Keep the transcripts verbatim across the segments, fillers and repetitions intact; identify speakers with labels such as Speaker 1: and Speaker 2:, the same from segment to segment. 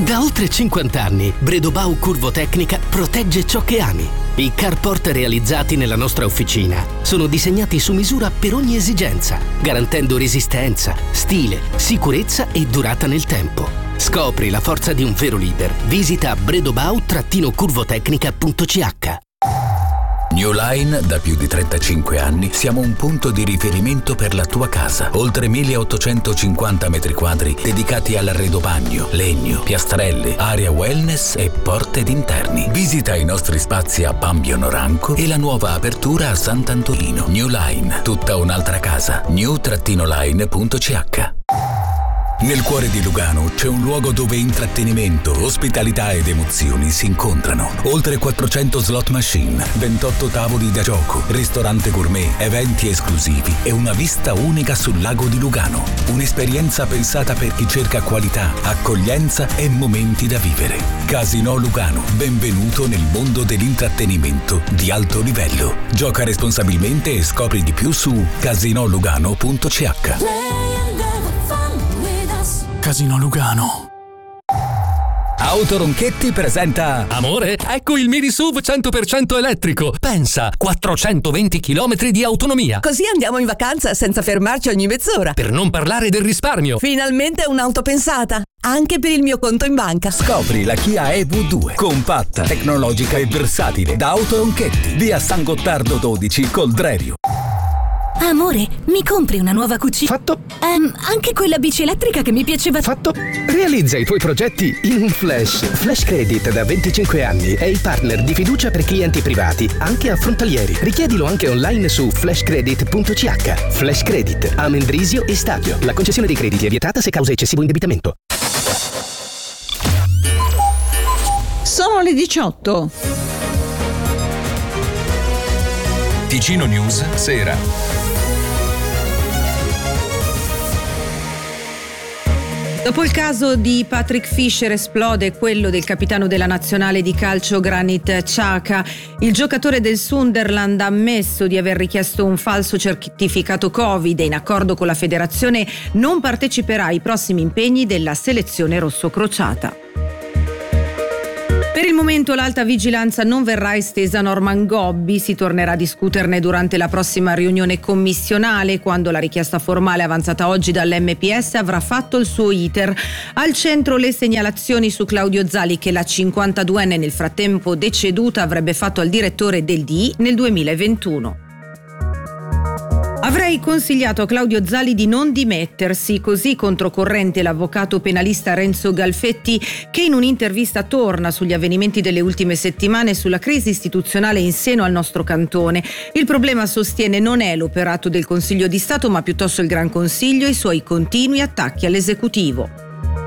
Speaker 1: Da oltre cinquanta anni, Bredobau Curvotecnica protegge ciò che ami. I carport realizzati nella nostra officina sono disegnati su misura per ogni esigenza, garantendo resistenza, stile, sicurezza e durata nel tempo. Scopri la forza di un vero leader. Visita bredobau curvotecnica punto c h.
Speaker 2: New Line, da più di trentacinque anni, siamo un punto di riferimento per la tua casa. Oltre milleottocentocinquanta metri quadri dedicati all'arredo bagno, legno, piastrelle, area wellness e porte d'interni. Visita i nostri spazi a Pambio Noranco e la nuova apertura a Sant'Antolino. New Line, tutta un'altra casa. new line punto c h. Nel cuore di Lugano c'è un luogo dove intrattenimento, ospitalità ed emozioni si incontrano. Oltre quattrocento slot machine, ventotto tavoli da gioco, ristorante gourmet, eventi esclusivi e una vista unica sul lago di Lugano. Un'esperienza pensata per chi cerca qualità, accoglienza e momenti da vivere. Casino Lugano, benvenuto nel mondo dell'intrattenimento di alto livello. Gioca responsabilmente e scopri di più su casino lugano punto c h.
Speaker 3: Casino Lugano.
Speaker 4: Autoronchetti presenta...
Speaker 5: Amore, ecco il mini S U V cento per cento elettrico. Pensa, quattrocentoventi chilometri di autonomia.
Speaker 6: Così andiamo in vacanza senza fermarci ogni mezz'ora.
Speaker 5: Per non parlare del risparmio.
Speaker 6: Finalmente un'auto pensata, anche per il mio conto in banca.
Speaker 4: Scopri la Kia E V due, compatta, tecnologica e versatile, da Autoronchetti, via San Gottardo dodici, Coldrerio.
Speaker 7: Amore, mi compri una nuova cucina?
Speaker 8: Fatto.
Speaker 7: Ehm, anche quella bici elettrica che mi piaceva.
Speaker 8: Fatto. Realizza i tuoi progetti in un flash. Flash Credit da venticinque anni è il partner di fiducia per clienti privati, anche affrontalieri. Richiedilo anche online su flash credit punto c h. Flash Credit, Amendrisio e Stadio. La concessione dei crediti è vietata se causa eccessivo indebitamento.
Speaker 9: Sono le diciotto.
Speaker 10: Ticino News, sera.
Speaker 9: Dopo il caso di Patrick Fischer esplode quello del capitano della nazionale di calcio Granit Xhaka. Il giocatore del Sunderland ha ammesso di aver richiesto un falso certificato Covid e in accordo con la federazione non parteciperà ai prossimi impegni della selezione rossocrociata. Per il momento l'alta vigilanza non verrà estesa a Norman Gobbi, si tornerà a discuterne durante la prossima riunione commissionale, quando la richiesta formale avanzata oggi dall'M P S avrà fatto il suo iter. Al centro le segnalazioni su Claudio Zali, che la cinquantaduenne nel frattempo deceduta avrebbe fatto al direttore del D I nel duemilaventuno. Avrei consigliato a Claudio Zali di non dimettersi, così controcorrente l'avvocato penalista Renzo Galfetti, che in un'intervista torna sugli avvenimenti delle ultime settimane e sulla crisi istituzionale in seno al nostro cantone. Il problema, sostiene, non è l'operato del Consiglio di Stato, ma piuttosto il Gran Consiglio e i suoi continui attacchi all'esecutivo.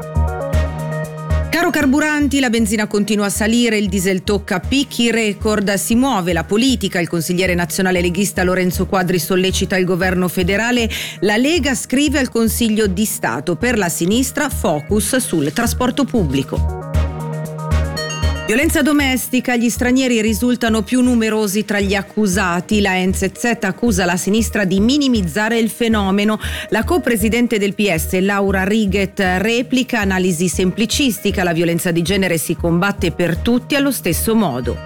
Speaker 9: Caro carburanti, la benzina continua a salire, il diesel tocca picchi record, si muove la politica. Il consigliere nazionale leghista Lorenzo Quadri sollecita il governo federale. La Lega scrive al Consiglio di Stato: per la sinistra focus sul trasporto pubblico. Violenza domestica, gli stranieri risultano più numerosi tra gli accusati. La N Z Z accusa la sinistra di minimizzare il fenomeno. La co-presidente del P S, Laura Righet, replica: analisi semplicistica, la violenza di genere si combatte per tutti allo stesso modo.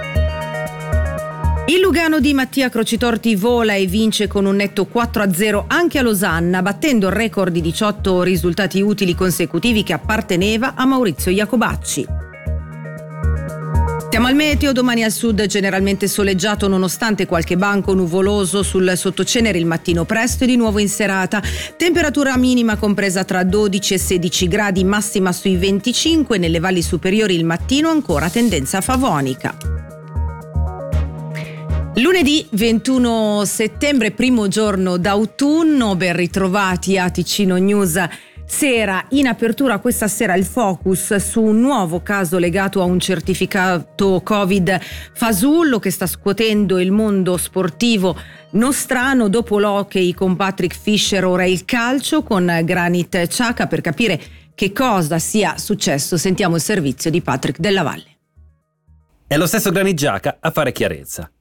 Speaker 9: Il Lugano di Mattia Crocitorti vola e vince con un netto quattro a zero anche a Losanna, battendo il record di diciotto risultati utili consecutivi che apparteneva a Maurizio Iacobacci. Siamo al meteo, domani al sud generalmente soleggiato nonostante qualche banco nuvoloso sul sottocenere il mattino presto e di nuovo in serata. Temperatura minima compresa tra dodici e sedici gradi, massima sui venticinque, nelle valli superiori il mattino ancora tendenza favonica. Lunedì ventuno settembre, primo giorno d'autunno, ben ritrovati a Ticino News. Sera, in apertura questa sera il focus su un nuovo caso legato a un certificato Covid fasullo che sta scuotendo il mondo sportivo nostrano. Dopo l'hockey con Patrick Fischer, ora il calcio con Granit Xhaka. Per capire che cosa sia successo sentiamo il servizio di Patrick Della Valle.
Speaker 11: È lo stesso Granit Xhaka a fare chiarezza.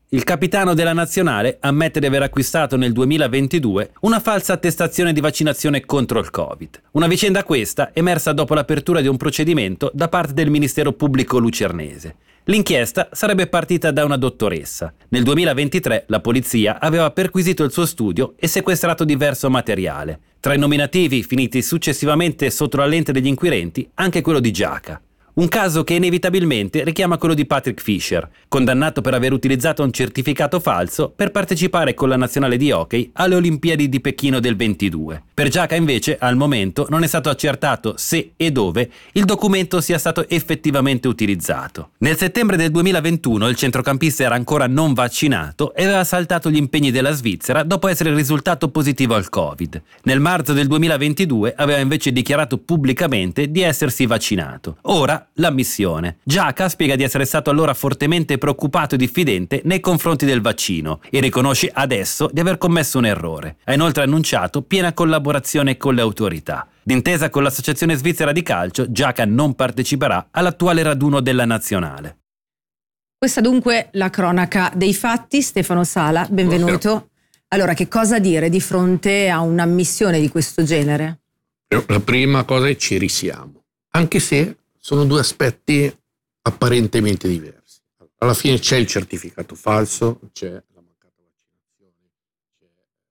Speaker 11: Il capitano della nazionale ammette di aver acquistato nel duemilaventidue una falsa attestazione di vaccinazione contro il Covid. Una vicenda questa emersa dopo l'apertura di un procedimento da parte del Ministero Pubblico lucernese. L'inchiesta sarebbe partita da una dottoressa. Nel duemilaventitré la polizia aveva perquisito il suo studio e sequestrato diverso materiale. Tra i nominativi finiti successivamente sotto la lente degli inquirenti, anche quello di Giaca. Un caso che inevitabilmente richiama quello di Patrick Fischer, condannato per aver utilizzato un certificato falso per partecipare con la nazionale di hockey alle Olimpiadi di Pechino del ventidue. Per Giaca invece, al momento, non è stato accertato se e dove il documento sia stato effettivamente utilizzato. Nel settembre del duemilaventuno il centrocampista era ancora non vaccinato e aveva saltato gli impegni della Svizzera dopo essere risultato positivo al Covid. Nel marzo del duemilaventidue aveva invece dichiarato pubblicamente di essersi vaccinato. Ora l'ammissione. Giaca spiega di essere stato allora fortemente preoccupato e diffidente nei confronti del vaccino e riconosce adesso di aver commesso un errore. Ha inoltre annunciato piena collaborazione con le autorità. D'intesa con l'Associazione Svizzera di Calcio, Giaca non parteciperà all'attuale raduno della nazionale.
Speaker 9: Questa dunque la cronaca dei fatti. Stefano Sala, benvenuto.
Speaker 12: Buonasera.
Speaker 9: Allora, che cosa dire di fronte a un'ammissione di questo genere?
Speaker 12: La prima cosa è ci risiamo, anche se sono due aspetti apparentemente diversi. Alla fine c'è il certificato falso, c'è la mancata vaccinazione, c'è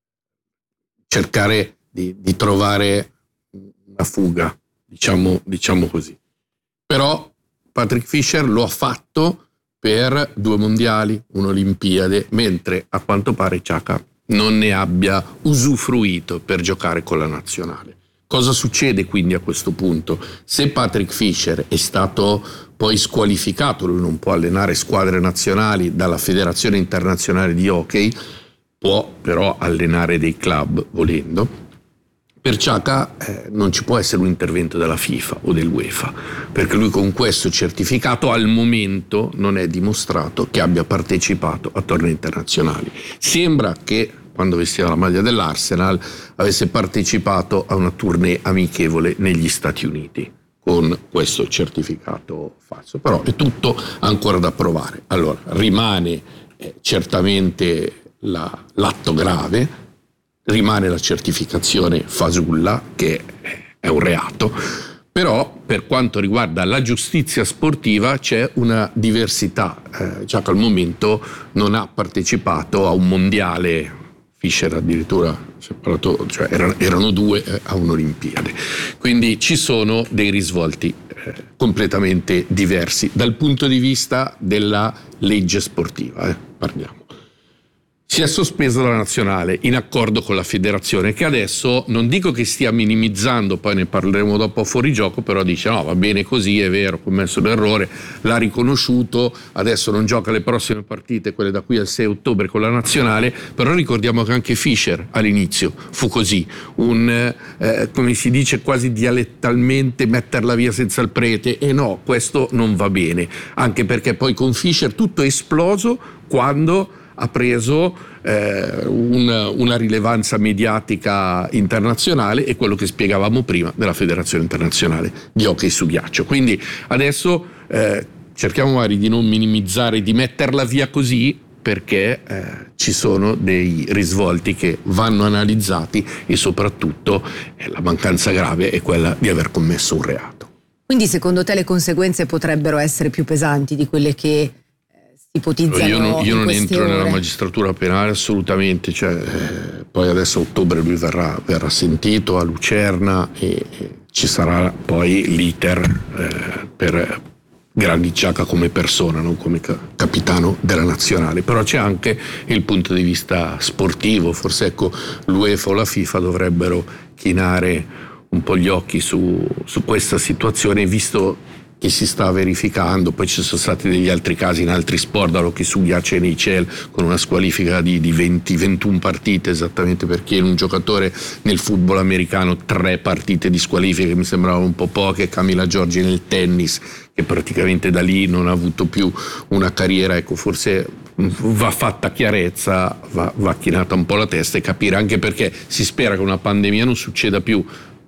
Speaker 12: cercare di, di trovare una fuga, diciamo, diciamo così. Però Patrick Fischer lo ha fatto per due mondiali, un'Olimpiade, mentre a quanto pare Giaca non ne abbia usufruito per giocare con la nazionale. Cosa succede quindi a questo punto? Se Patrick Fischer è stato poi squalificato, lui non può allenare squadre nazionali dalla Federazione Internazionale di Hockey, può però allenare dei club volendo. Per Giaca eh, non ci può essere un intervento della FIFA o dell'UEFA, perché lui con questo certificato al momento non è dimostrato che abbia partecipato a tornei internazionali. Sembra che quando vestiva la maglia dell'Arsenal, avesse partecipato a una tournée amichevole negli Stati Uniti con questo certificato falso. Però è tutto ancora da provare. Allora, rimane eh, certamente la, l'atto grave, rimane la certificazione fasulla, che è un reato, però per quanto riguarda la giustizia sportiva c'è una diversità. Eh, Giaca al momento non ha partecipato a un mondiale, Fischer addirittura separato, cioè erano, erano due eh, a un'Olimpiade. Quindi ci sono dei risvolti eh, completamente diversi dal punto di vista della legge sportiva. Eh, parliamo. Si è sospesa la nazionale in accordo con la federazione, che adesso non dico che stia minimizzando, poi ne parleremo dopo a fuorigioco, però dice no, va bene così, è vero, ho commesso l'errore, l'ha riconosciuto, adesso non gioca le prossime partite, quelle da qui al sei ottobre con la nazionale, però ricordiamo che anche Fischer all'inizio fu così, un, eh, come si dice quasi dialettalmente, metterla via senza il prete, e no, questo non va bene, anche perché poi con Fischer tutto è esploso quando ha preso eh, una, una rilevanza mediatica internazionale, e quello che spiegavamo prima della Federazione Internazionale di Hockey su Ghiaccio. Quindi adesso eh, cerchiamo magari di non minimizzare, di metterla via così, perché eh, ci sono dei risvolti che vanno analizzati, e soprattutto eh, la mancanza grave è quella di aver commesso un reato.
Speaker 9: Quindi secondo te le conseguenze potrebbero essere più pesanti di quelle che ipotizzano?
Speaker 12: Io non, io non entro
Speaker 9: ore.
Speaker 12: nella magistratura penale assolutamente, cioè, eh, poi adesso a ottobre lui verrà, verrà sentito a Lucerna, e, e ci sarà poi l'iter eh, per Grandi Giaca come persona, non come ca- capitano della nazionale. Però c'è anche il punto di vista sportivo, forse ecco l'UEFA o la FIFA dovrebbero chinare un po' gli occhi su, su questa situazione, visto che si sta verificando. Poi ci sono stati degli altri casi in altri sport, dall'hockey su ghiaccio e N H L, con una squalifica di, di venti ventuno partite, esattamente perché in un giocatore nel football americano tre partite di squalifica, che mi sembravano un po' poche. Camila Giorgi nel tennis, che praticamente da lì non ha avuto più una carriera. Ecco, forse va fatta chiarezza, va, va chinata un po' la testa, e capire anche perché si spera che una pandemia non succeda più,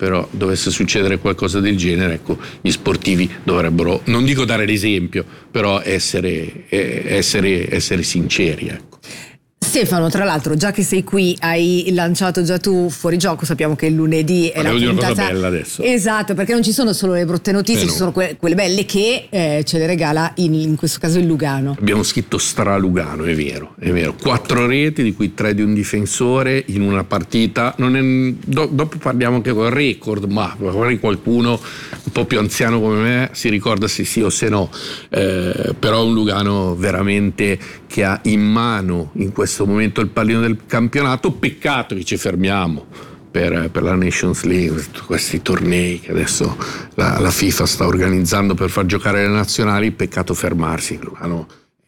Speaker 12: però dovesse succedere qualcosa del genere, ecco, gli sportivi dovrebbero, non dico dare l'esempio, però essere, essere, essere sinceri, ecco.
Speaker 9: Stefano, tra l'altro, già che sei qui, hai lanciato già tu Fuori Gioco, sappiamo che il lunedì è
Speaker 12: Volevo
Speaker 9: la
Speaker 12: dire
Speaker 9: puntata.
Speaker 12: Una cosa bella adesso.
Speaker 9: Esatto, perché non ci sono solo le brutte notizie,
Speaker 12: eh no.
Speaker 9: ci sono que- quelle belle che eh, ce le regala in, in questo caso il Lugano.
Speaker 12: Abbiamo scritto Stralugano, è vero, è vero. Quattro reti, di cui tre di un difensore in una partita. Non è, do, dopo parliamo anche con il record, ma magari qualcuno un po' più anziano come me si ricorda se sì o se no. Eh, però è un Lugano veramente che ha in mano in questo momento il pallino del campionato. Peccato che ci fermiamo per, per la Nations League, questi tornei che adesso la, la FIFA sta organizzando per far giocare le nazionali. Peccato fermarsi. Lugano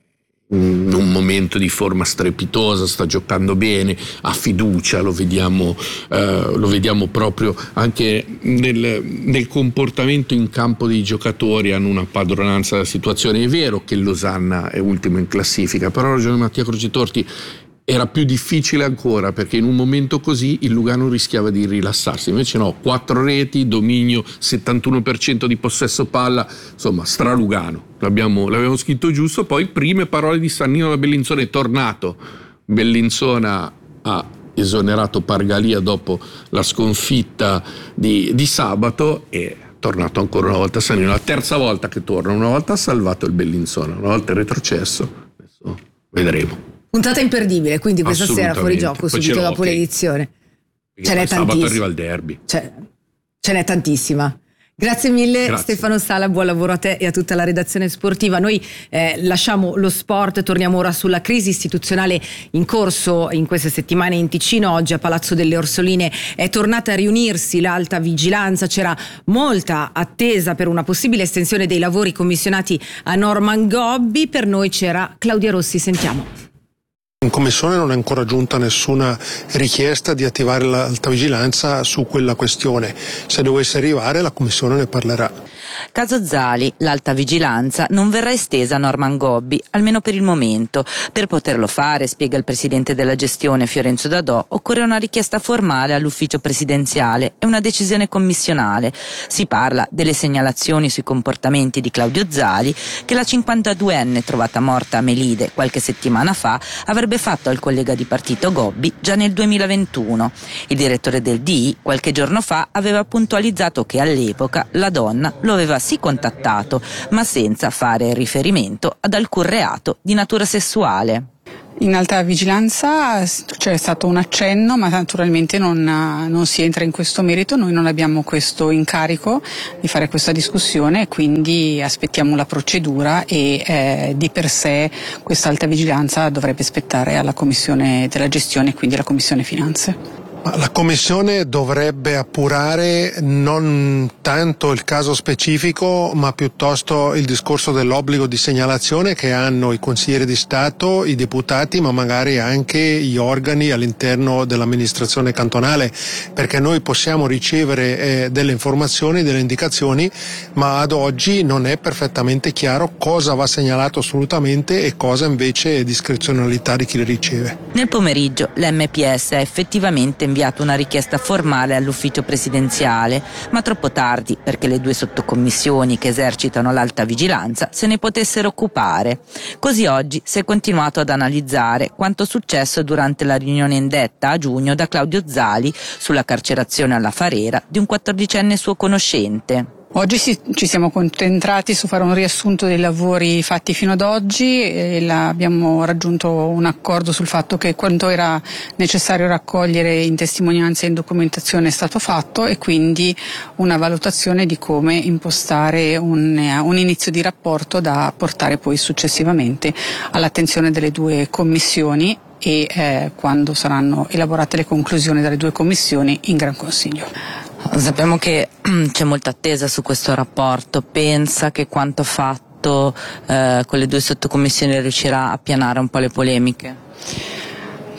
Speaker 12: in un momento di forma strepitosa, sta giocando bene, ha fiducia, lo vediamo, eh, lo vediamo proprio anche nel, nel comportamento in campo dei giocatori, hanno una padronanza della situazione. È vero che il Losanna è ultimo in classifica, però ha ragione Mattia Crocetorti, era più difficile ancora, perché in un momento così il Lugano rischiava di rilassarsi, invece no, quattro reti, dominio, settantuno per cento di possesso palla, insomma Stralugano, l'abbiamo, l'abbiamo scritto giusto. Poi prime parole di Sannino da Bellinzona, è tornato, Bellinzona ha esonerato Pargalia dopo la sconfitta di, di sabato e è tornato ancora una volta Sannino, la terza volta che torna, una volta ha salvato il Bellinzona, una volta è retrocesso, adesso vedremo.
Speaker 9: Puntata imperdibile, quindi questa sera Fuori Gioco, subito dopo okay. l'edizione. Ce n'è
Speaker 12: sabato
Speaker 9: tantissima.
Speaker 12: Arriva il derby.
Speaker 9: Ce, ce n'è tantissima. Grazie mille. Grazie. Stefano Sala, buon lavoro a te e a tutta la redazione sportiva. Noi eh, lasciamo lo sport, torniamo ora sulla crisi istituzionale in corso in queste settimane in Ticino. Oggi a Palazzo delle Orsoline è tornata a riunirsi l'alta vigilanza, c'era molta attesa per una possibile estensione dei lavori commissionati a Norman Gobbi. Per noi c'era Claudia Rossi, sentiamo.
Speaker 13: In commissione non è ancora giunta nessuna richiesta di attivare l'alta vigilanza su quella questione. Se dovesse arrivare, la commissione ne parlerà.
Speaker 14: Caso Zali, l'alta vigilanza non verrà estesa a Norman Gobbi, almeno per il momento. Per poterlo fare, spiega il presidente della gestione Fiorenzo Dadò, occorre una richiesta formale all'ufficio presidenziale e una decisione commissionale. Si parla delle segnalazioni sui comportamenti di Claudio Zali, che la cinquantaduenne trovata morta a Melide qualche settimana fa avrebbe fatto al collega di partito Gobbi già nel duemilaventuno. Il direttore del D I qualche giorno fa aveva puntualizzato che all'epoca la donna lo aveva sì contattato, ma senza fare riferimento ad alcun reato di natura sessuale.
Speaker 15: In alta vigilanza c'è stato un accenno, ma naturalmente non, non si entra in questo merito. Noi non abbiamo questo incarico di fare questa discussione, quindi aspettiamo la procedura e eh, di per sé questa alta vigilanza dovrebbe spettare alla Commissione della Gestione, quindi alla Commissione Finanze.
Speaker 13: La Commissione dovrebbe appurare non tanto il caso specifico, ma piuttosto il discorso dell'obbligo di segnalazione che hanno i consiglieri di Stato, i deputati, ma magari anche gli organi all'interno dell'amministrazione cantonale, perché noi possiamo ricevere eh, delle informazioni, delle indicazioni, ma ad oggi non è perfettamente chiaro cosa va segnalato assolutamente e cosa invece è discrezionalità di chi le riceve.
Speaker 14: Nel pomeriggio l'M P S ha effettivamente inviato una richiesta formale all'ufficio presidenziale, ma troppo tardi perché le due sottocommissioni che esercitano l'alta vigilanza se ne potessero occupare. Così oggi si è continuato ad analizzare quanto successo durante la riunione indetta a giugno da Claudio Zali sulla carcerazione alla Farera di un quattordicenne suo conoscente.
Speaker 15: Oggi si, ci siamo concentrati su fare un riassunto dei lavori fatti fino ad oggi e la, abbiamo raggiunto un accordo sul fatto che quanto era necessario raccogliere in testimonianza e in documentazione è stato fatto e quindi una valutazione di come impostare un, un inizio di rapporto da portare poi successivamente all'attenzione delle due commissioni e eh, quando saranno elaborate le conclusioni dalle due commissioni in Gran Consiglio.
Speaker 14: Sappiamo che c'è molta attesa su questo rapporto, pensa che quanto fatto eh, con le due sottocommissioni riuscirà a pianare un po' le polemiche?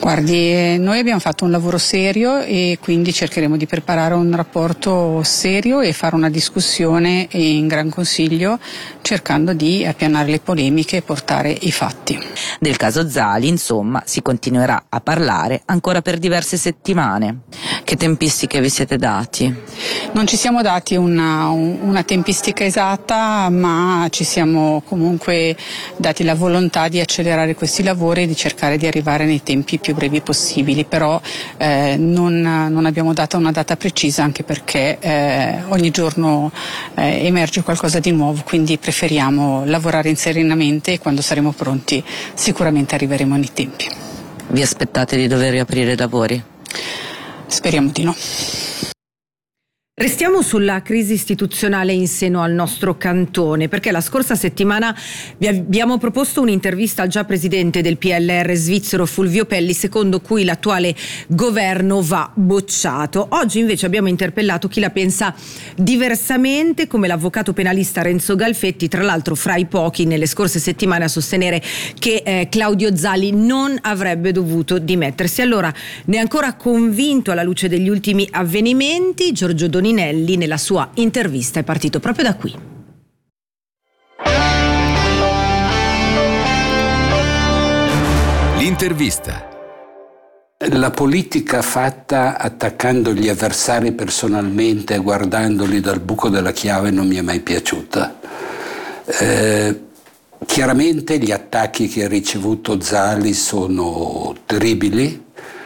Speaker 15: Guardi, noi abbiamo fatto un lavoro serio e quindi cercheremo di preparare un rapporto serio e fare una discussione in Gran Consiglio cercando di appianare le polemiche e portare i fatti.
Speaker 14: Del caso Zali, insomma, si continuerà a parlare ancora per diverse settimane. Che tempistiche vi siete dati?
Speaker 15: Non ci siamo dati una, una tempistica esatta, ma ci siamo comunque dati la volontà di accelerare questi lavori e di cercare di arrivare nei tempi più brevi possibili, però eh, non, non abbiamo dato una data precisa, anche perché eh, ogni giorno eh, emerge qualcosa di nuovo, quindi preferiamo lavorare serenamente e quando saremo pronti sicuramente arriveremo nei tempi.
Speaker 14: Vi aspettate di dover riaprire i lavori?
Speaker 15: Speriamo di no.
Speaker 9: Restiamo sulla crisi istituzionale in seno al nostro cantone, perché la scorsa settimana vi abbiamo proposto un'intervista al già presidente del P L R svizzero Fulvio Pelli, secondo cui l'attuale governo va bocciato. Oggi invece abbiamo interpellato chi la pensa diversamente, come l'avvocato penalista Renzo Galfetti, tra l'altro fra i pochi nelle scorse settimane a sostenere che eh, Claudio Zali non avrebbe dovuto dimettersi. Allora, ne è ancora convinto alla luce degli ultimi avvenimenti? Giorgio Doninelli nella sua intervista è partito proprio da qui.
Speaker 10: L'intervista.
Speaker 16: La politica fatta attaccando gli avversari personalmente, guardandoli dal buco della chiave, non mi è mai piaciuta. Eh, chiaramente gli attacchi che ha ricevuto Zali sono terribili,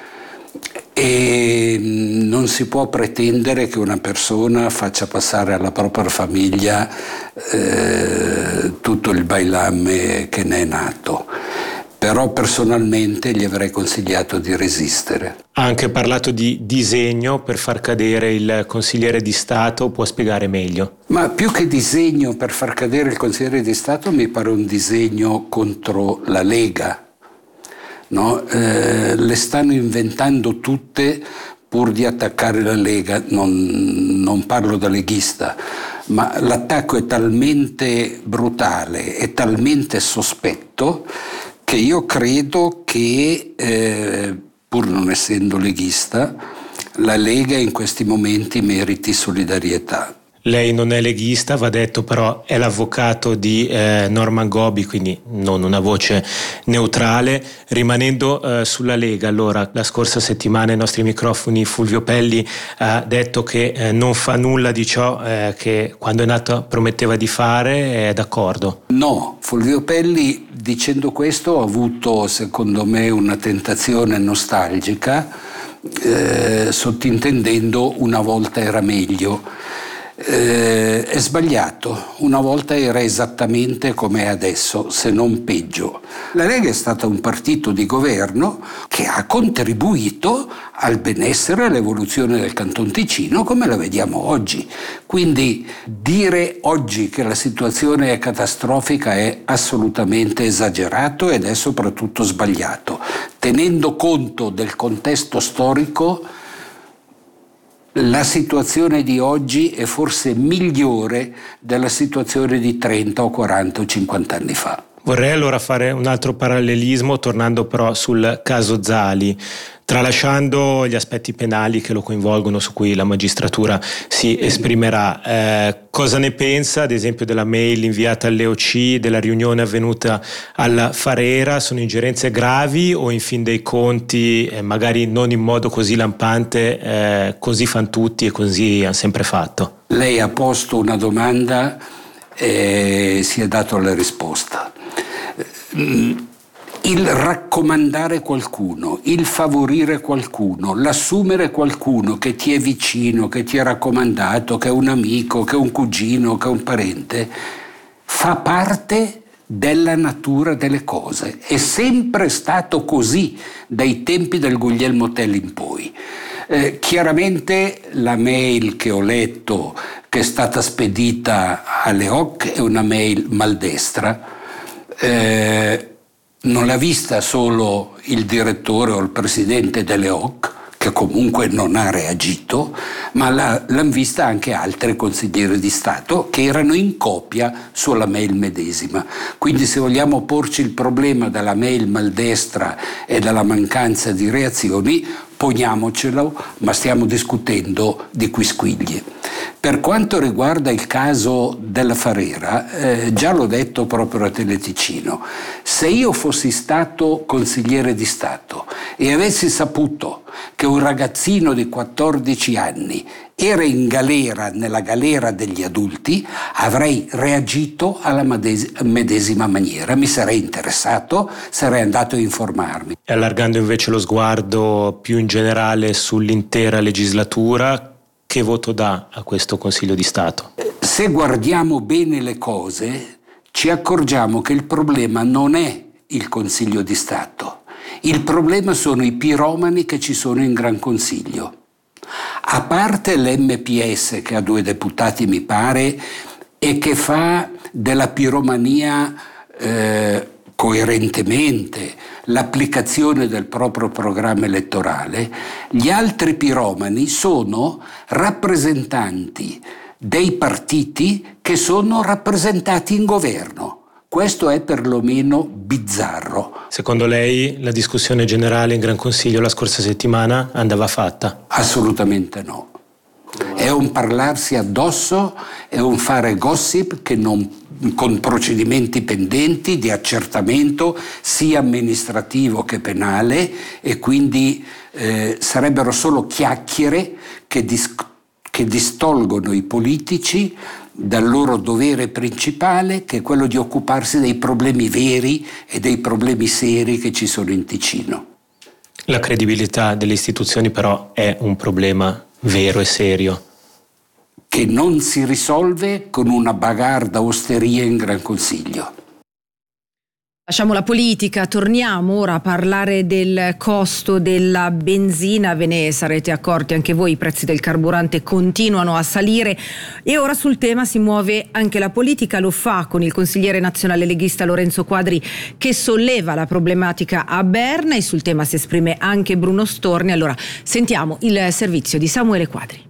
Speaker 16: e non si può pretendere che una persona faccia passare alla propria famiglia eh, tutto il bailamme che ne è nato. Però personalmente gli avrei consigliato di resistere.
Speaker 17: Ha anche parlato di disegno per far cadere il consigliere di Stato, può spiegare meglio?
Speaker 16: Ma più che disegno per far cadere il consigliere di Stato mi pare un disegno contro la Lega. No? Eh, le stanno inventando tutte pur di attaccare la Lega, non, non parlo da leghista, ma l'attacco è talmente brutale e talmente sospetto che io credo che, eh, pur non essendo leghista, la Lega in questi momenti meriti solidarietà.
Speaker 17: Lei non è leghista, va detto, però è l'avvocato di eh, Norman Gobbi, quindi non una voce neutrale. Rimanendo eh, sulla Lega, allora, la scorsa settimana ai nostri microfoni Fulvio Pelli ha detto che eh, non fa nulla di ciò eh, che quando è nato prometteva di fare, è d'accordo?
Speaker 16: No, Fulvio Pelli dicendo questo ha avuto secondo me una tentazione nostalgica, eh, sottintendendo una volta era meglio. Eh, è sbagliato, una volta era esattamente come è adesso, se non peggio. La Lega è stata un partito di governo che ha contribuito al benessere e all'evoluzione del Canton Ticino come la vediamo oggi. Quindi dire oggi che la situazione è catastrofica è assolutamente esagerato ed è soprattutto sbagliato, tenendo conto del contesto storico. La situazione di oggi è forse migliore della situazione di trenta o quaranta o cinquanta anni fa.
Speaker 17: Vorrei allora fare un altro parallelismo, tornando però sul caso Zali, tralasciando gli aspetti penali che lo coinvolgono, su cui la magistratura si esprimerà. Eh, cosa ne pensa, ad esempio, della mail inviata all'E O C, della riunione avvenuta alla Farera? Sono ingerenze gravi o in fin dei conti, eh, magari non in modo così lampante, eh, così fan tutti e così hanno sempre fatto?
Speaker 16: Lei ha posto una domanda e si è dato la risposta. Il raccomandare qualcuno, il favorire qualcuno, l'assumere qualcuno che ti è vicino, che ti è raccomandato, che è un amico, che è un cugino, che è un parente, fa parte della natura delle cose. È sempre stato così dai tempi del Guglielmo Tell in poi. Eh, chiaramente la mail che ho letto, che è stata spedita alle O C, è una mail maldestra. Eh, non l'ha vista solo il direttore o il presidente delle O C, che comunque non ha reagito, ma la, l'hanno vista anche altri consiglieri di Stato che erano in copia sulla mail medesima. Quindi se vogliamo porci il problema della mail maldestra e della mancanza di reazioni, poniamocelo, ma stiamo discutendo di quisquiglie. Per quanto riguarda il caso della Farera, eh, già l'ho detto proprio a Teleticino, se io fossi stato consigliere di Stato e avessi saputo che un ragazzino di quattordici anni era in galera, nella galera degli adulti, avrei reagito alla medesima maniera, mi sarei interessato, sarei andato a informarmi.
Speaker 17: E allargando invece lo sguardo più in generale sull'intera legislatura, che voto dà a questo Consiglio di Stato?
Speaker 16: Se guardiamo bene le cose, ci accorgiamo che il problema non è il Consiglio di Stato, il problema sono i piromani che ci sono in Gran Consiglio. A parte l'M P S che ha due deputati mi pare e che fa della piromania eh, coerentemente l'applicazione del proprio programma elettorale, gli altri piromani sono rappresentanti dei partiti che sono rappresentati in governo. Questo è perlomeno bizzarro.
Speaker 17: Secondo lei la discussione generale in Gran Consiglio la scorsa settimana andava fatta?
Speaker 16: Assolutamente no. È un parlarsi addosso, è un fare gossip che non, con procedimenti pendenti di accertamento sia amministrativo che penale, e quindi eh, sarebbero solo chiacchiere che, dis- che distolgono i politici dal loro dovere principale, che è quello di occuparsi dei problemi veri e dei problemi seri che ci sono in Ticino.
Speaker 17: La credibilità delle istituzioni però è un problema vero e serio,
Speaker 16: che non si risolve con una bagarre da osteria in Gran Consiglio.
Speaker 9: Lasciamo la politica, torniamo ora a parlare del costo della benzina. Ve ne sarete accorti anche voi, i prezzi del carburante continuano a salire e ora sul tema si muove anche la politica. Lo fa con il consigliere nazionale leghista Lorenzo Quadri, che solleva la problematica a Berna, e sul tema si esprime anche Bruno Storni. Allora sentiamo il servizio di Samuele Quadri.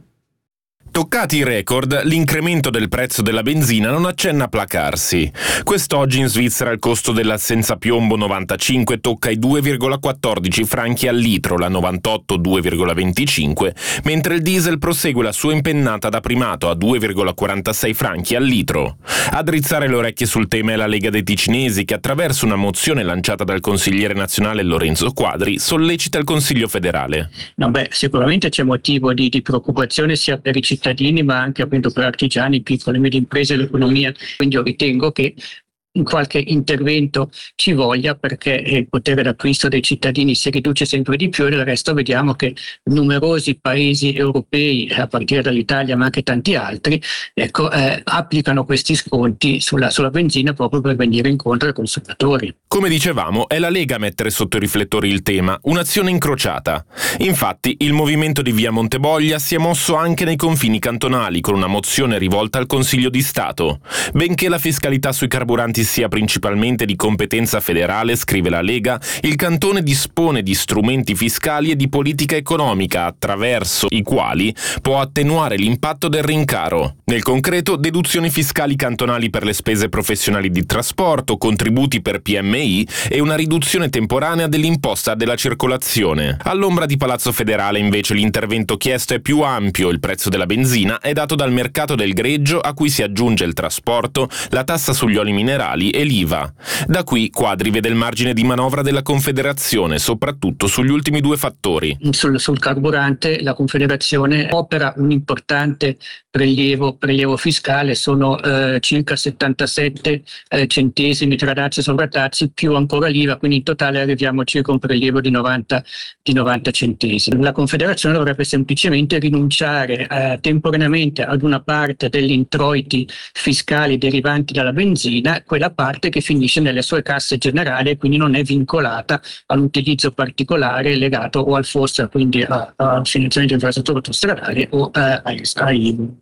Speaker 18: Toccati i record, l'incremento del prezzo della benzina non accenna a placarsi. Quest'oggi in Svizzera il costo della senza piombo novantacinque tocca i due virgola quattordici franchi al litro, la novantotto due virgola venticinque, mentre il diesel prosegue la sua impennata da primato a due virgola quarantasei franchi al litro. A drizzare le orecchie sul tema è la Lega dei Ticinesi, che attraverso una mozione lanciata dal consigliere nazionale Lorenzo Quadri sollecita il Consiglio federale.
Speaker 19: No, beh, sicuramente c'è motivo di, di preoccupazione sia per i cittadini ma anche appunto per artigiani, piccole e medie imprese e l'economia. Quindi io ritengo che qualche intervento ci voglia, perché il potere d'acquisto dei cittadini si riduce sempre di più e del resto vediamo che numerosi paesi europei, a partire dall'Italia ma anche tanti altri, ecco, eh, applicano questi sconti sulla, sulla benzina proprio per venire incontro ai consumatori.
Speaker 18: Come dicevamo, è la Lega a mettere sotto i riflettori il tema, un'azione incrociata. Infatti, il movimento di Via Monteboglia si è mosso anche nei confini cantonali con una mozione rivolta al Consiglio di Stato. Benché la fiscalità sui carburanti sia principalmente di competenza federale, scrive la Lega, il cantone dispone di strumenti fiscali e di politica economica attraverso i quali può attenuare l'impatto del rincaro. Nel concreto, deduzioni fiscali cantonali per le spese professionali di trasporto, contributi per P M I e una riduzione temporanea dell'imposta della circolazione. All'ombra di Palazzo Federale, invece, l'intervento chiesto è più ampio. Il prezzo della benzina è dato dal mercato del greggio, a cui si aggiunge il trasporto, la tassa sugli oli minerali e l'I V A. Da qui Quadri vede il margine di manovra della Confederazione, soprattutto sugli ultimi due fattori.
Speaker 19: Sul, sul carburante la Confederazione opera un importante prelievo, prelievo fiscale, sono eh, circa settantasette eh, centesimi tra dazi e sovradazi, più ancora l'I V A, quindi in totale arriviamo a circa un prelievo di novanta, di novanta centesimi. La Confederazione dovrebbe semplicemente rinunciare eh, temporaneamente ad una parte degli introiti fiscali derivanti dalla benzina, quella parte che finisce nelle sue casse generali e quindi non è vincolata all'utilizzo particolare legato o al F O S, quindi al finanziamento di infrastrutture autostradali o eh, ai, ai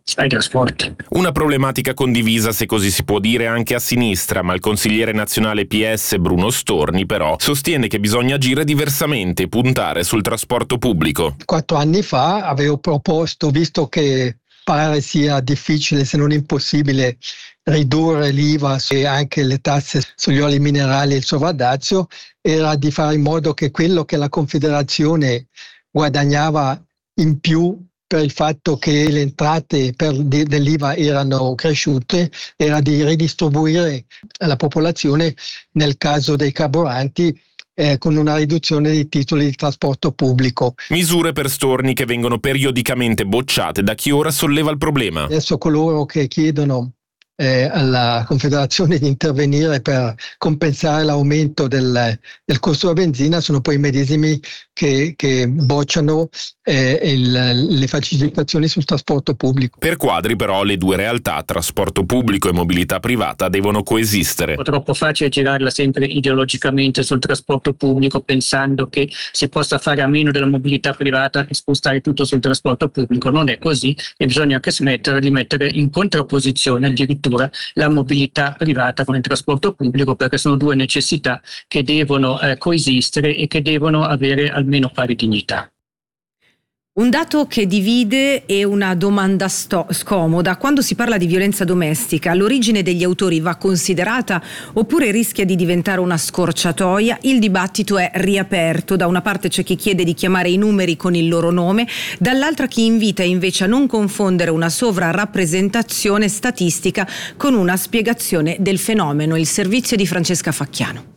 Speaker 19: ai trasporti.
Speaker 18: Una problematica condivisa, se così si può dire, anche a sinistra, ma il consigliere nazionale P S Bruno Storni però sostiene che bisogna agire diversamente e puntare sul trasporto pubblico.
Speaker 20: Quattro anni fa avevo proposto, visto che pare sia difficile se non impossibile ridurre l'I V A e anche le tasse sugli oli minerali e il sovradaggio, era di fare in modo che quello che la Confederazione guadagnava in più per il fatto che le entrate per, de, dell'I V A erano cresciute, era di ridistribuire alla popolazione nel caso dei carburanti eh, con una riduzione dei titoli di trasporto pubblico.
Speaker 18: Misure per Storni che vengono periodicamente bocciate da chi ora solleva il problema.
Speaker 20: Adesso coloro che chiedono Eh, alla Confederazione di intervenire per compensare l'aumento del, del costo della benzina sono poi i medesimi che, che bocciano eh, il, le facilitazioni sul trasporto pubblico.
Speaker 18: Per Quadri però le due realtà, trasporto pubblico e mobilità privata, devono coesistere.
Speaker 19: È troppo facile girarla sempre ideologicamente sul trasporto pubblico pensando che si possa fare a meno della mobilità privata e spostare tutto sul trasporto pubblico. Non è così e bisogna anche smettere di mettere in contrapposizione addirittura la mobilità privata con il trasporto pubblico, perché sono due necessità che devono eh, coesistere e che devono avere almeno pari dignità.
Speaker 9: Un dato che divide e una domanda sto- scomoda. Quando si parla di violenza domestica, l'origine degli autori va considerata oppure rischia di diventare una scorciatoia? Il dibattito è riaperto. Da una parte c'è chi chiede di chiamare i numeri con il loro nome, dall'altra chi invita invece a non confondere una sovrarappresentazione statistica con una spiegazione del fenomeno. Il servizio di Francesca Facchiano.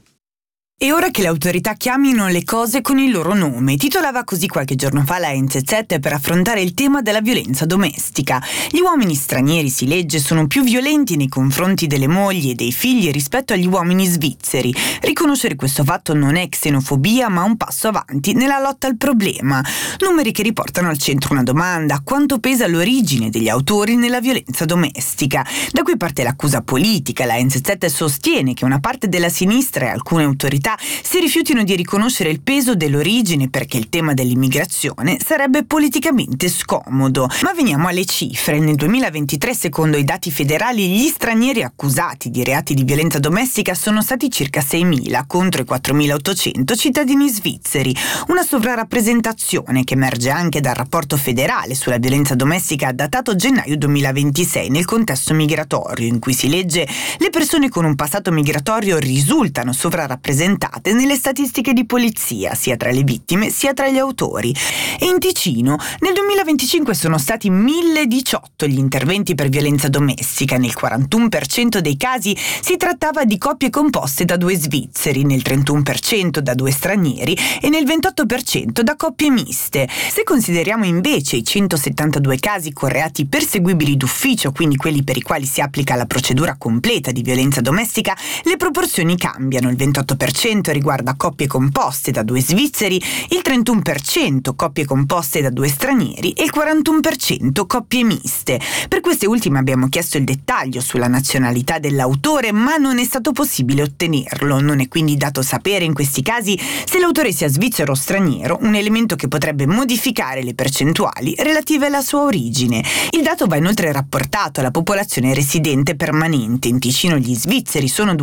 Speaker 21: È ora che le autorità chiamino le cose con il loro nome, titolava così qualche giorno fa la N Z Z per affrontare il tema della violenza domestica. Gli uomini stranieri, si legge, sono più violenti nei confronti delle mogli e dei figli rispetto agli uomini svizzeri. Riconoscere questo fatto non è xenofobia, ma un passo avanti nella lotta al problema. Numeri che riportano al centro una domanda: quanto pesa l'origine degli autori nella violenza domestica? Da qui parte l'accusa politica. La N Z Z sostiene che una parte della sinistra e alcune autorità si rifiutino di riconoscere il peso dell'origine perché il tema dell'immigrazione sarebbe politicamente scomodo. Ma veniamo alle cifre. Nel duemilaventitré, secondo i dati federali, gli stranieri accusati di reati di violenza domestica sono stati circa seimila contro i quattromilaottocento cittadini svizzeri. Una sovrarappresentazione che emerge anche dal rapporto federale sulla violenza domestica datato gennaio duemilaventisei nel contesto migratorio, in cui si legge: le persone con un passato migratorio risultano sovrarappresentate nelle statistiche di polizia, sia tra le vittime sia tra gli autori. E in Ticino nel duemilaventicinque sono stati mille diciotto gli interventi per violenza domestica. Nel quarantuno per cento dei casi si trattava di coppie composte da due svizzeri, nel trentuno per cento da due stranieri e nel ventotto per cento da coppie miste. Se consideriamo invece i centosettantadue casi con reati perseguibili d'ufficio, quindi quelli per i quali si applica la procedura completa di violenza domestica, le proporzioni cambiano. Il ventotto per cento riguarda coppie composte da due svizzeri, il trentuno per cento coppie composte da due stranieri e il quarantuno per cento coppie miste. Per queste ultime abbiamo chiesto il dettaglio sulla nazionalità dell'autore, ma non è stato possibile ottenerlo. Non è quindi dato sapere in questi casi se l'autore sia svizzero o straniero, un elemento che potrebbe modificare le percentuali relative alla sua origine. Il dato va inoltre rapportato alla popolazione residente permanente. In Ticino gli svizzeri sono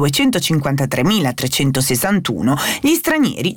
Speaker 21: duecentocinquantatremilatrecentosessantuno, gli stranieri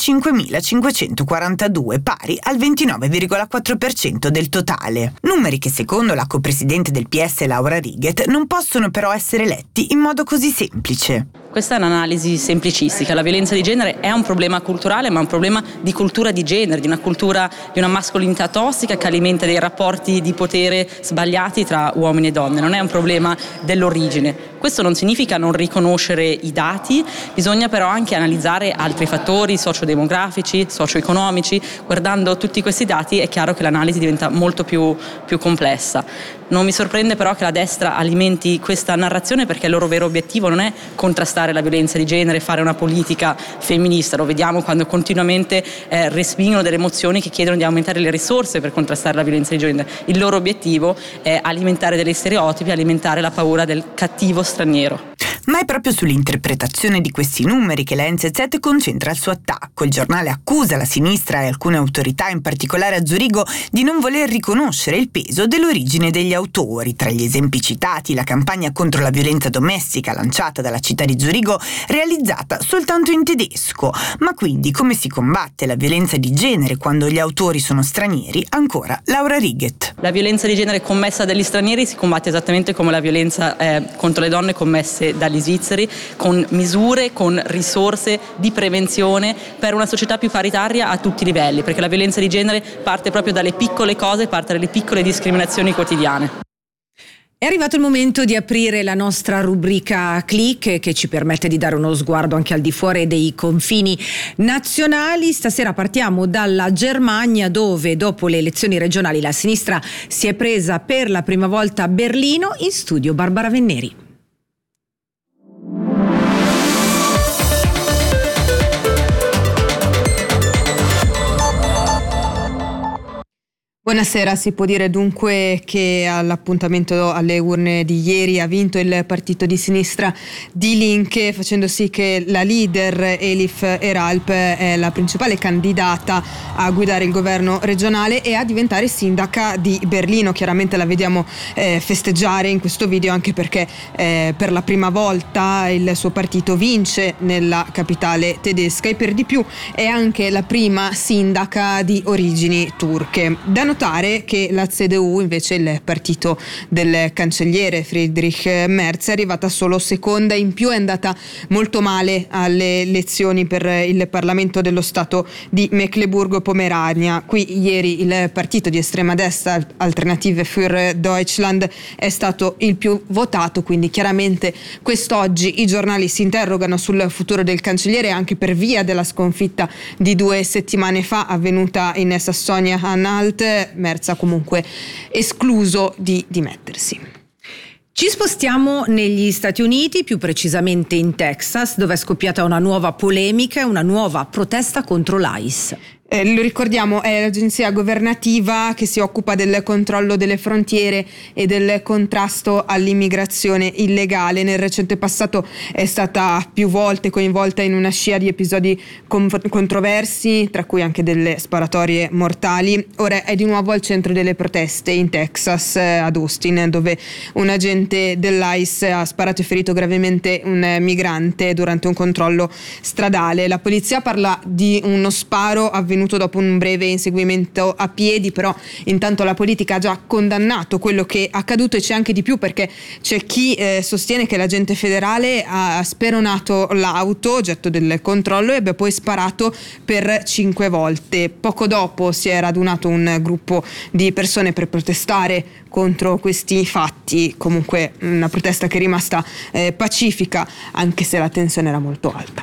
Speaker 21: centocinquemilacinquecentoquarantadue, pari al ventinove virgola quattro per cento del totale. Numeri che secondo la copresidente del P S Laura Righet non possono però essere letti in modo così semplice.
Speaker 22: Questa è un'analisi semplicistica. La violenza di genere è un problema culturale, ma un problema di cultura di genere, di una cultura, di una mascolinità tossica che alimenta dei rapporti di potere sbagliati tra uomini e donne. Non è un problema dell'origine. Questo non significa non riconoscere i dati, bisogna però anche analizzare altri fattori sociodemografici, socio-economici. Guardando tutti questi dati è chiaro che l'analisi diventa molto più, più complessa. Non mi sorprende però che la destra alimenti questa narrazione, perché il loro vero obiettivo non è contrastare la violenza di genere, fare una politica femminista. Lo vediamo quando continuamente eh, respingono delle mozioni che chiedono di aumentare le risorse per contrastare la violenza di genere. Il loro obiettivo è alimentare degli stereotipi, alimentare la paura del cattivo straniero.
Speaker 21: Ma è proprio sull'interpretazione di questi numeri che la N Z Z concentra il suo attacco. Il giornale accusa la sinistra e alcune autorità, in particolare a Zurigo, di non voler riconoscere il peso dell'origine degli autori. Tra gli esempi citati, la campagna contro la violenza domestica lanciata dalla città di Zurigo, realizzata soltanto in tedesco. Ma quindi come si combatte la violenza di genere quando gli autori sono stranieri? Ancora Laura Righet.
Speaker 22: La violenza di genere commessa dagli stranieri si combatte esattamente come la violenza eh, contro le donne commesse dagli svizzeri, con misure, con risorse di prevenzione per una società più paritaria a tutti i livelli, perché la violenza di genere parte proprio dalle piccole cose, parte dalle piccole discriminazioni quotidiane.
Speaker 9: È arrivato il momento di aprire la nostra rubrica Click, che ci permette di dare uno sguardo anche al di fuori dei confini nazionali. Stasera partiamo dalla Germania, dove dopo le elezioni regionali la sinistra si è presa per la prima volta a Berlino. In studio Barbara Venneri. Buonasera, si può dire dunque che all'appuntamento alle urne di ieri ha vinto il partito di sinistra Die Linke, facendo sì che la leader Elif Eralp è la principale candidata a guidare il governo regionale e a diventare sindaca di Berlino. Chiaramente la vediamo eh, festeggiare in questo video, anche perché eh, per la prima volta il suo partito vince nella capitale tedesca e per di più è anche la prima sindaca di origini turche. Da notare che la C D U, invece il partito del cancelliere Friedrich Merz, è arrivata solo seconda. In più è andata molto male alle elezioni per il Parlamento dello Stato di Mecklenburgo-Pomerania. Qui ieri il partito di estrema destra Alternative für Deutschland è stato il più votato, quindi chiaramente quest'oggi i giornali si interrogano sul futuro del cancelliere, anche per via della sconfitta di due settimane fa avvenuta in Sassonia-Anhalt. Merz ha comunque escluso di dimettersi. Ci spostiamo negli Stati Uniti, più precisamente in Texas, dove è scoppiata una nuova polemica e una nuova protesta contro l'I C E. Eh, lo ricordiamo, è l'agenzia governativa che si occupa del controllo delle frontiere e del contrasto all'immigrazione illegale. Nel recente passato è stata più volte coinvolta in una scia di episodi com- controversi, tra cui anche delle sparatorie mortali. Ora è di nuovo al centro delle proteste in Texas, eh, ad Austin, dove un agente dell'I C E ha sparato e ferito gravemente un migrante durante un controllo stradale. La polizia parla di uno sparo avvenuto dopo un breve inseguimento a piedi, però intanto la politica ha già condannato quello che è accaduto, e c'è anche di più, perché c'è chi eh, sostiene che l'agente federale ha speronato l'auto oggetto del controllo e abbia poi sparato per cinque volte. Poco dopo si è radunato un gruppo di persone per protestare contro questi fatti, comunque una protesta che è rimasta eh, pacifica, anche se la tensione era molto alta.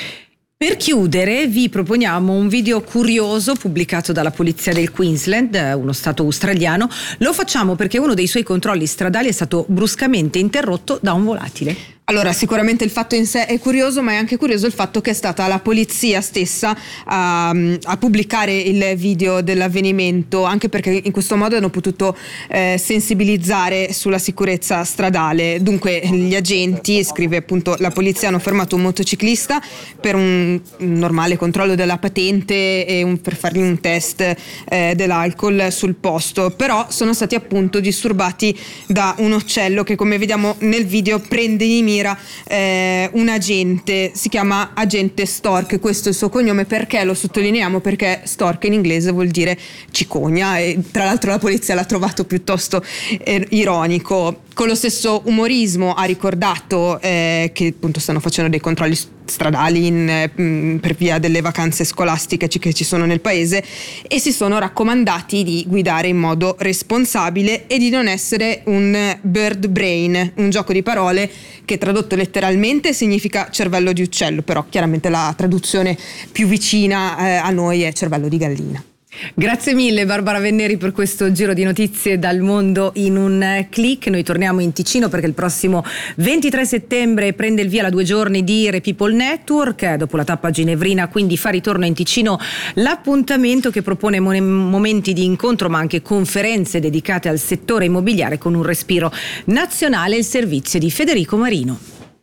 Speaker 9: Per chiudere vi proponiamo un video curioso pubblicato dalla polizia del Queensland, uno stato australiano. Lo facciamo perché uno dei suoi controlli stradali è stato bruscamente interrotto da un volatile. Allora, sicuramente il fatto in sé è curioso, ma è anche curioso il fatto che è stata la polizia stessa a, a pubblicare il video dell'avvenimento, anche perché in questo modo hanno potuto eh, sensibilizzare sulla sicurezza stradale. Dunque gli agenti, scrive appunto la polizia, hanno fermato un motociclista per un, un normale controllo della patente e un, per fargli un test eh, dell'alcol sul posto, però sono stati appunto disturbati da un uccello che, come vediamo nel video, prende di mira Eh, un agente. Si chiama agente Stork, questo è il suo cognome. Perché lo sottolineiamo? Perché Stork in inglese vuol dire cicogna, e tra l'altro la polizia l'ha trovato piuttosto eh, ironico. Con lo stesso umorismo ha ricordato eh, che appunto stanno facendo dei controlli stradali in, eh, per via delle vacanze scolastiche che ci sono nel paese, e si sono raccomandati di guidare in modo responsabile e di non essere un bird brain, un gioco di parole che tradotto letteralmente significa cervello di uccello, però chiaramente la traduzione più vicina eh, a noi è cervello di gallina. Grazie mille Barbara Venneri per questo giro di notizie dal mondo in un click. Noi torniamo in Ticino perché il prossimo ventitré settembre prende il via la due giorni di Re-People Network, dopo la tappa ginevrina, quindi fa ritorno in Ticino l'appuntamento che propone momenti di incontro ma anche conferenze dedicate al settore immobiliare con un respiro nazionale, il servizio di Federico Marino.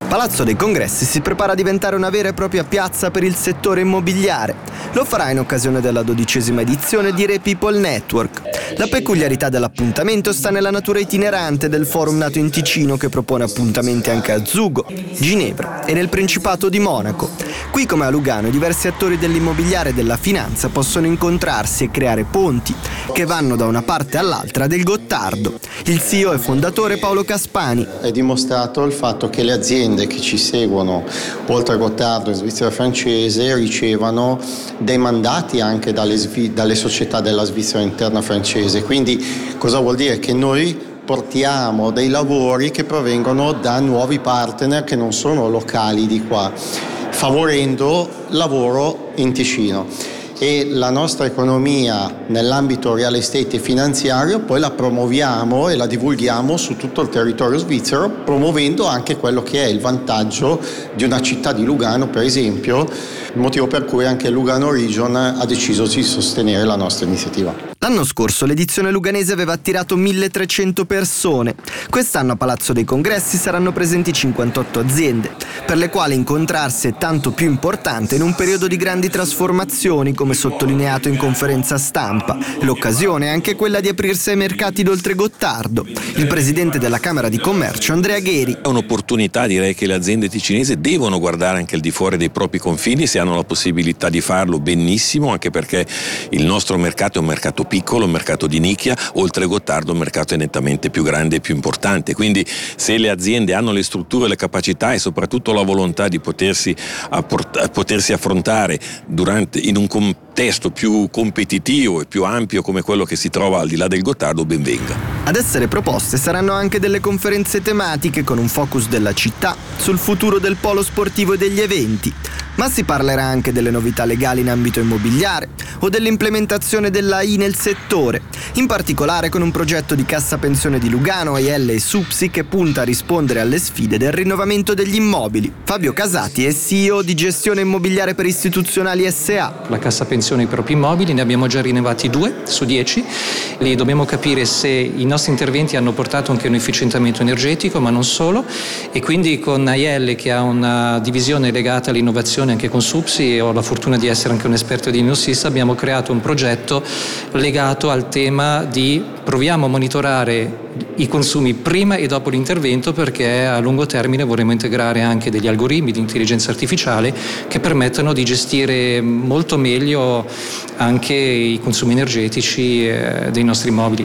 Speaker 1: Palazzo dei Congressi si prepara a diventare una vera e propria piazza per il settore immobiliare. Lo farà in occasione della dodicesima edizione di Re People Network. La peculiarità dell'appuntamento sta nella natura itinerante del forum nato in Ticino, che propone appuntamenti anche a Zugo, Ginevra e nel Principato di Monaco. Qui, come a Lugano, i diversi attori dell'immobiliare e della finanza possono incontrarsi e creare ponti che vanno da una parte all'altra del Gottardo. Il C E O e fondatore Paolo Caspani.
Speaker 2: È dimostrato il fatto che le aziende che ci seguono oltre a Gottardo in Svizzera francese ricevano dei mandati anche dalle, dalle società della Svizzera interna francese. Quindi cosa vuol dire? Che noi portiamo dei lavori che provengono da nuovi partner che non sono locali di qua, favorendo lavoro in Ticino. E la nostra economia nell'ambito real estate e finanziario poi la promuoviamo e la divulghiamo su tutto il territorio svizzero, promuovendo anche quello che è il vantaggio di una città di Lugano, per esempio, il motivo per cui anche Lugano Region ha deciso di sostenere la nostra iniziativa.
Speaker 1: L'anno scorso l'edizione luganese aveva attirato milletrecento persone. Quest'anno a Palazzo dei Congressi saranno presenti cinquantotto aziende, per le quali incontrarsi è tanto più importante in un periodo di grandi trasformazioni, come sottolineato in conferenza stampa. L'occasione è anche quella di aprirsi ai mercati d'oltre Gottardo. Il presidente della Camera di Commercio, Andrea Gheri.
Speaker 23: È un'opportunità, direi, che le aziende ticinesi devono guardare anche al di fuori dei propri confini, se hanno la possibilità di farlo benissimo, anche perché il nostro mercato è un mercato piccolo, un mercato di nicchia, oltre Gottardo un mercato è nettamente più grande e più importante. Quindi se le aziende hanno le strutture, le capacità e soprattutto la volontà di potersi, apport- potersi affrontare durante, in un contesto più competitivo e più ampio come quello che si trova al di là del Gottardo, ben venga.
Speaker 1: Ad essere proposte saranno anche delle conferenze tematiche con un focus della città sul futuro del polo sportivo e degli eventi. Ma si parlerà anche delle novità legali in ambito immobiliare o dell'implementazione dell'A I nel settore, in particolare con un progetto di Cassa Pensione di Lugano, A I L e SUPSI che punta a rispondere alle sfide del rinnovamento degli immobili. Fabio Casati è C E O di Gestione Immobiliare per Istituzionali S A.
Speaker 24: La Cassa Pensione ai propri immobili, ne abbiamo già rinnovati due su dieci. Lì dobbiamo capire se i nostri interventi hanno portato anche un efficientamento energetico, ma non solo, e quindi con A I L, che ha una divisione legata all'innovazione anche con SUPSI, e ho la fortuna di essere anche un esperto di Innossista, abbiamo creato un progetto legato al tema di proviamo a monitorare i consumi prima e dopo l'intervento, perché a lungo termine vorremmo integrare anche degli algoritmi di intelligenza artificiale che permettano di gestire molto meglio anche i consumi energetici dei nostri immobili.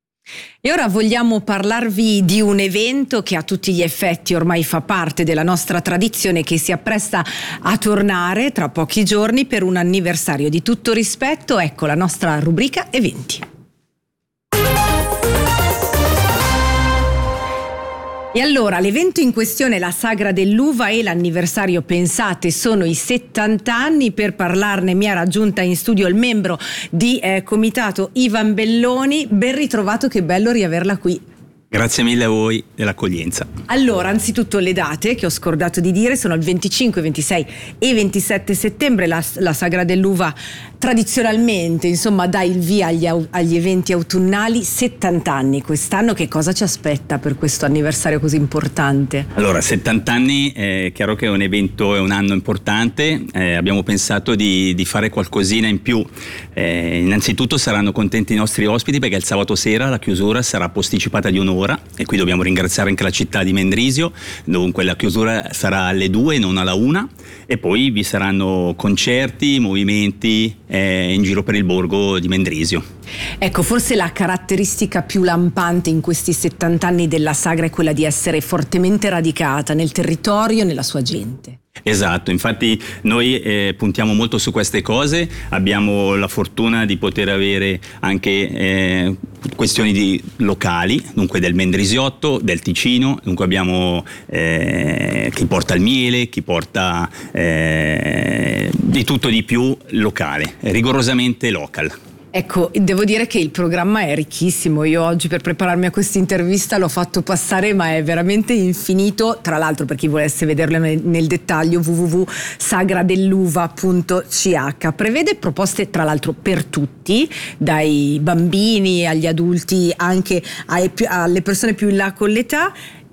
Speaker 9: E ora vogliamo parlarvi di un evento che a tutti gli effetti ormai fa parte della nostra tradizione, che si appresta a tornare tra pochi giorni per un anniversario. Di tutto rispetto, ecco la nostra rubrica eventi. E allora, l'evento in questione è la Sagra dell'Uva e l'anniversario, pensate, sono i settanta anni. Per parlarne mi ha raggiunta in studio il membro di eh, comitato Ivan Belloni. Ben ritrovato, che bello riaverla qui.
Speaker 25: Grazie mille a voi dell'accoglienza.
Speaker 9: Allora, anzitutto le date che ho scordato di dire sono il venticinque, ventisei e ventisette settembre. La, la Sagra dell'Uva tradizionalmente, insomma, dà il via agli, agli eventi autunnali. settanta anni quest'anno, che cosa ci aspetta per questo anniversario così importante?
Speaker 25: Allora, settanta anni, è chiaro che è un evento, è un anno importante. Eh, abbiamo pensato di, di fare qualcosina in più. Eh, innanzitutto saranno contenti i nostri ospiti, perché il sabato sera la chiusura sarà posticipata di un'ora, e qui dobbiamo ringraziare anche la città di Mendrisio. Dunque la chiusura sarà alle due, non alla una, e poi vi saranno concerti, movimenti eh, in giro per il borgo di Mendrisio.
Speaker 9: Ecco, forse la caratteristica più lampante in questi settanta anni della Sagra è quella di essere fortemente radicata nel territorio e nella sua gente.
Speaker 25: Esatto, infatti noi eh, puntiamo molto su queste cose. Abbiamo la fortuna di poter avere anche eh, questioni di locali, dunque del Mendrisiotto, del Ticino. Dunque abbiamo eh, chi porta il miele, chi porta eh, di tutto di più locale, rigorosamente local.
Speaker 9: Ecco, devo dire che il programma è ricchissimo. Io oggi, per prepararmi a questa intervista, l'ho fatto passare, ma è veramente infinito. Tra l'altro, per chi volesse vederlo nel, nel dettaglio, w w w punto sagradelluva punto c h. Prevede proposte, tra l'altro, per tutti, dai bambini agli adulti, anche ai, alle persone più in là con l'età.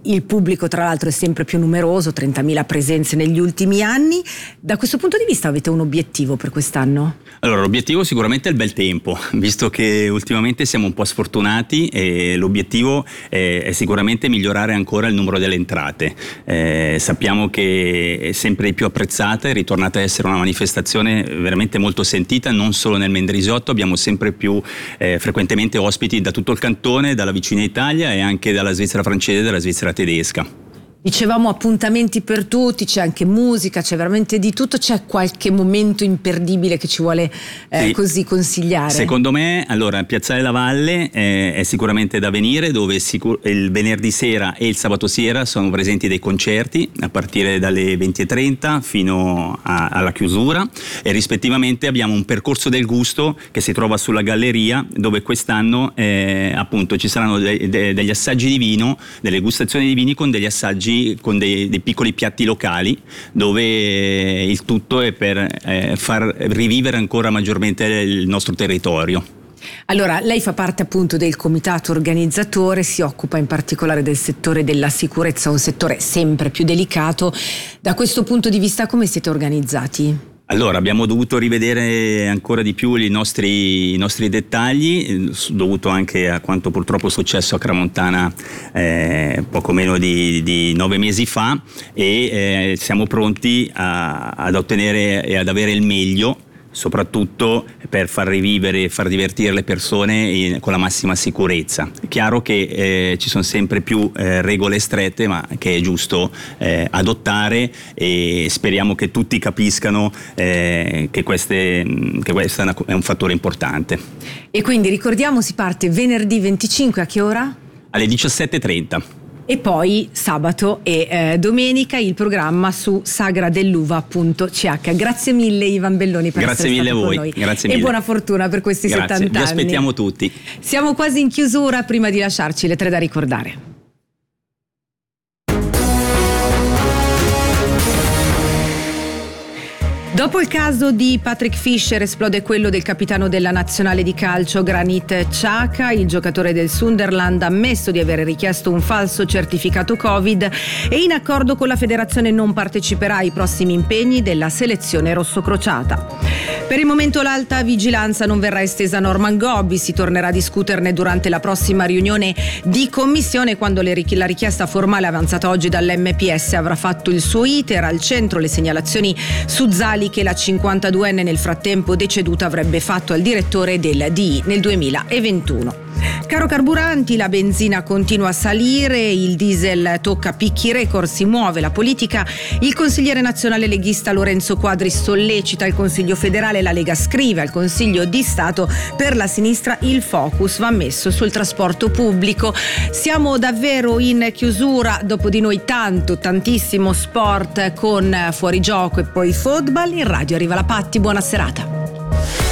Speaker 9: il pubblico tra l'altro è sempre più numeroso, trentamila presenze negli ultimi anni. Da questo punto di vista avete un obiettivo per quest'anno?
Speaker 25: Allora, l'obiettivo sicuramente è il bel tempo, visto che ultimamente siamo un po' sfortunati e l'obiettivo è, è sicuramente migliorare ancora il numero delle entrate. Eh, sappiamo che è sempre di più apprezzata, è ritornata a essere una manifestazione veramente molto sentita, non solo nel Mendrisiotto, abbiamo sempre più eh, frequentemente ospiti da tutto il cantone, dalla vicina Italia e anche dalla Svizzera francese e dalla Svizzera tedesca.
Speaker 9: Dicevamo appuntamenti per tutti, c'è anche musica, c'è veramente di tutto. C'è qualche momento imperdibile che ci vuole eh, sì. così consigliare?
Speaker 25: Secondo me, allora, Piazzale La Valle eh, è sicuramente da venire, dove sicur- il venerdì sera e il sabato sera sono presenti dei concerti a partire dalle venti e trenta fino a- alla chiusura, e rispettivamente abbiamo un percorso del gusto che si trova sulla galleria, dove quest'anno eh, appunto ci saranno de- de- degli assaggi di vino, delle gustazioni di vini con degli assaggi, con dei, dei piccoli piatti locali, dove il tutto è per eh, far rivivere ancora maggiormente il nostro territorio.
Speaker 9: Allora, lei fa parte appunto del comitato organizzatore, si occupa in particolare del settore della sicurezza, un settore sempre più delicato. Da questo punto di vista come siete organizzati?
Speaker 25: Allora, abbiamo dovuto rivedere ancora di più i nostri, i nostri dettagli, dovuto anche a quanto purtroppo è successo a Cranomontana eh, poco meno di, di nove mesi fa, e eh, siamo pronti a, ad ottenere e ad avere il meglio, soprattutto per far rivivere e far divertire le persone in, con la massima sicurezza. È chiaro che eh, ci sono sempre più eh, regole strette, ma che è giusto eh, adottare, e speriamo che tutti capiscano eh, che, queste, che questo è, una, è un fattore importante.
Speaker 9: E quindi ricordiamo, si parte venerdì venticinque, a che ora?
Speaker 25: Alle diciassette e trenta.
Speaker 9: E poi sabato e eh, domenica il programma su sagradelluva punto c h. Grazie mille Ivan Belloni per
Speaker 25: Grazie
Speaker 9: essere
Speaker 25: mille
Speaker 9: stato
Speaker 25: a voi.
Speaker 9: con noi.
Speaker 25: Grazie
Speaker 9: e
Speaker 25: mille.
Speaker 9: buona fortuna per questi
Speaker 25: Grazie.
Speaker 9: settanta
Speaker 25: Vi
Speaker 9: anni.
Speaker 25: aspettiamo tutti.
Speaker 9: Siamo quasi in chiusura, prima di lasciarci le tre da ricordare. Dopo il caso di Patrick Fischer esplode quello del capitano della nazionale di calcio Granit Xhaka. Il giocatore del Sunderland ha ammesso di aver richiesto un falso certificato Covid e in accordo con la federazione non parteciperà ai prossimi impegni della selezione rossocrociata. Per il momento l'alta vigilanza non verrà estesa a Norman Gobbi, si tornerà a discuterne durante la prossima riunione di commissione, quando le ri- la richiesta formale avanzata oggi dall'M P S avrà fatto il suo iter. Al centro le segnalazioni su Zali, che la cinquantaduenne nel frattempo deceduta avrebbe fatto al direttore del D I nel duemilaventuno. Caro carburanti, la benzina continua a salire, il diesel tocca picchi record, si muove la politica. Il consigliere nazionale leghista Lorenzo Quadri sollecita il Consiglio federale, la Lega scrive al Consiglio di Stato: per la sinistra il focus va messo sul trasporto pubblico. Siamo davvero in chiusura, dopo di noi tanto, tantissimo sport con fuorigioco e poi football. In radio arriva la Patti, buona serata.